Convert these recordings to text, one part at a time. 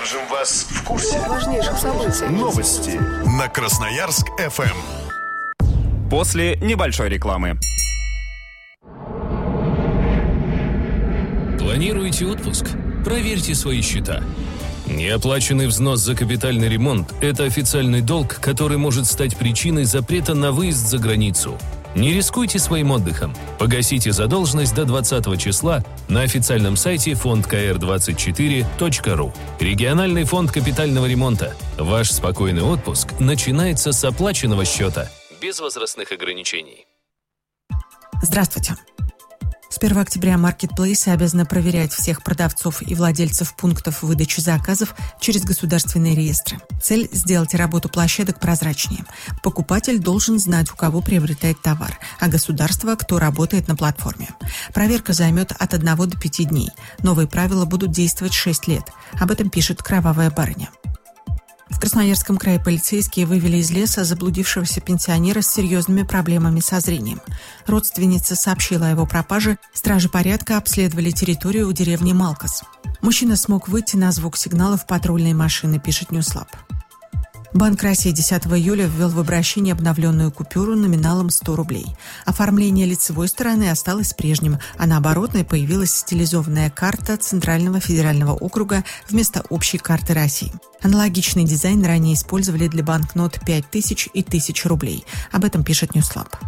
Держим вас в курсе важнейших событий. Новости на Красноярск-ФМ. После небольшой рекламы. Планируете отпуск? Проверьте свои счета. Неоплаченный взнос за капитальный ремонт – это официальный долг, который может стать причиной запрета на выезд за границу. Не рискуйте своим отдыхом. Погасите задолженность до 20 числа на официальном сайте fondkr24.ru. Региональный фонд капитального ремонта. Ваш спокойный отпуск начинается с оплаченного счета. Без возрастных ограничений. Здравствуйте. С 1 октября маркетплейсы обязаны проверять всех продавцов и владельцев пунктов выдачи заказов через государственные реестры. Цель – сделать работу площадок прозрачнее. Покупатель должен знать, у кого приобретает товар, а государство – кто работает на платформе. Проверка займет от 1 до 5 дней. Новые правила будут действовать 6 лет. Об этом пишет «Кровавая барыня». В Красноярском крае полицейские вывели из леса заблудившегося пенсионера с серьезными проблемами со зрением. Родственница сообщила о его пропаже. Стражи порядка обследовали территорию у деревни Малкас. Мужчина смог выйти на звук сигналов патрульной машины, пишет Ньюслаб. Банк России 10 июля ввел в обращение обновленную купюру номиналом 100 рублей. Оформление лицевой стороны осталось прежним, а на оборотной появилась стилизованная карта Центрального федерального округа вместо общей карты России. Аналогичный дизайн ранее использовали для банкнот 5000 и 1000 рублей. Об этом пишет Ньюслаб.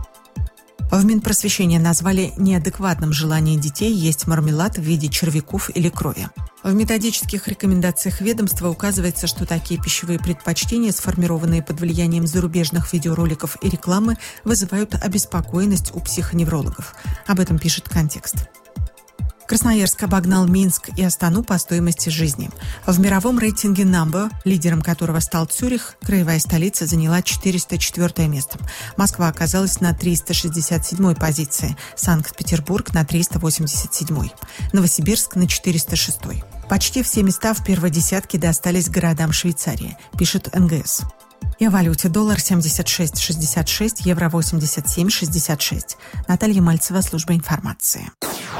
В Минпросвещении назвали неадекватным желание детей есть мармелад в виде червяков или крови. В методических рекомендациях ведомства указывается, что такие пищевые предпочтения, сформированные под влиянием зарубежных видеороликов и рекламы, вызывают обеспокоенность у психоневрологов. Об этом пишет «Контекст». Красноярск обогнал Минск и Астану по стоимости жизни. В мировом рейтинге Number, лидером которого стал Цюрих, краевая столица заняла 404 место. Москва оказалась на 367 позиции, Санкт-Петербург на 387, Новосибирск на 406. Почти все места в первой десятке достались городам Швейцарии, пишет НГС. И о валюте: доллар 76,66, евро 87,66. Наталья Мальцева, служба информации.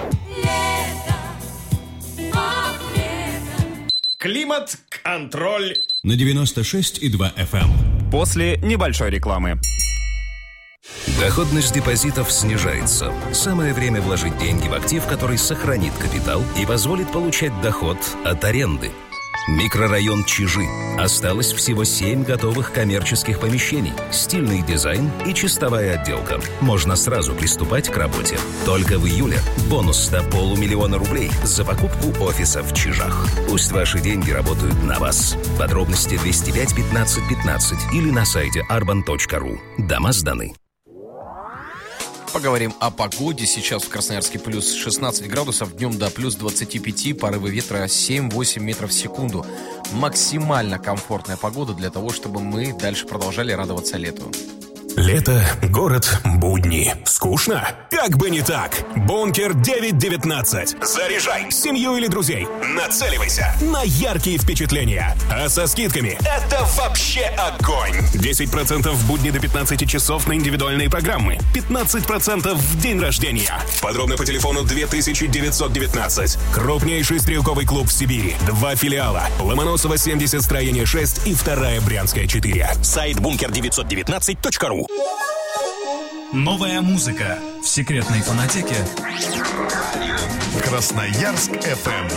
Климат-контроль на 96,2 FM. После небольшой рекламы. Доходность депозитов снижается. Самое время вложить деньги в актив, который сохранит капитал и позволит получать доход от аренды. Микрорайон Чижи. Осталось всего 7 готовых коммерческих помещений, стильный дизайн и чистовая отделка. Можно сразу приступать к работе. Только в июле бонус до 500 000 рублей за покупку офиса в Чижах. Пусть ваши деньги работают на вас. Подробности 205 15 15 или на сайте arban.ru. Дома сданы. Поговорим о погоде. Сейчас в Красноярске плюс 16 градусов, днем до плюс 25, порывы ветра 7-8 метров в секунду. Максимально комфортная погода для того, чтобы мы дальше продолжали радоваться лету. Лето, город, будни. Скучно? Как бы не так. Бункер 919. Заряжай семью или друзей. Нацеливайся на яркие впечатления. А со скидками это вообще огонь. 10% в будни до 15 часов на индивидуальные программы. 15% в день рождения. Подробно по телефону 2919. Крупнейший стрелковый клуб в Сибири. 2 филиала. Ломоносова 70, строение 6 и 2-я Брянская 4. Сайт bunker919.ru. Новая музыка в секретной фонотеке Красноярск-ФМ.